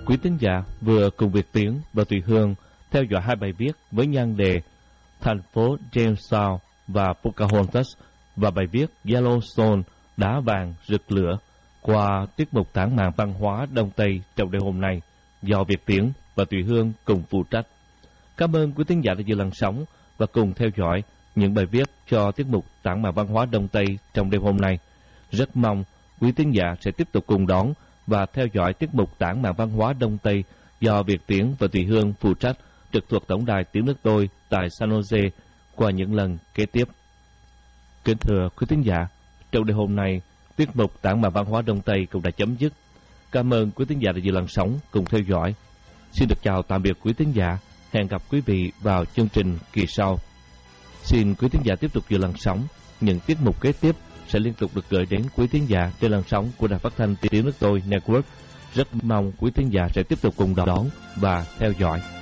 Quý tín giả vừa cùng Việt Tiến và Tùy Hương theo dõi hai bài viết với nhan đề Thành phố Jamestown và Pocahontas và bài viết Yellowstone đá vàng rực lửa qua tiết mục tản mạn văn hóa Đông Tây trong đêm hôm nay do Việt Tiến và Tùy Hương cùng phụ trách. Cảm ơn quý tín giả đã giữ làn sóng và cùng theo dõi những bài viết cho tiết mục tản mạn văn hóa Đông Tây trong đêm hôm nay. Rất mong quý tín giả sẽ tiếp tục cùng đón và theo dõi tiết mục tản mạn văn hóa Đông Tây do Việt Tiến và Tùy Hương phụ trách trực thuộc tổng đài Tiếng Nước Tôi tại San Jose qua những lần kế tiếp. Kính thưa quý tín giả, trong đêm hôm nay, tiết mục tản mạn văn hóa Đông Tây cũng đã chấm dứt. Cảm ơn quý tín giả đã giữ làn sóng cùng theo dõi. Xin được chào tạm biệt quý tín giả. Hẹn gặp quý vị vào chương trình kỳ sau. Xin quý tín giả tiếp tục giữ làn sóng. Những tiết mục kế tiếp sẽ liên tục được gửi đến quý tín giả trên làn sóng của Đài Phát thanh Tiếng Nước Tôi Network. Rất mong quý tín giả sẽ tiếp tục cùng đón và theo dõi.